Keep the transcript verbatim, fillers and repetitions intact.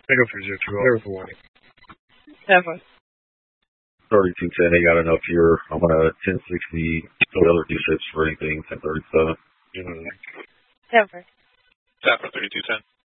I go for zero two. Whatever for one. Seven. thirty-two ten, they got enough here. I'm going to ten sixty, the other D six for anything, ten thirty-seven. Mm-hmm. Seven. Seven, thirty-two ten.